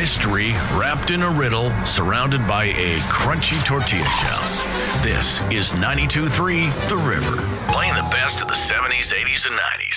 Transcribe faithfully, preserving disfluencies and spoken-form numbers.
History wrapped in a riddle, surrounded by a crunchy tortilla shell. This is ninety-two point three The River, playing the best of the seventies, eighties, and nineties.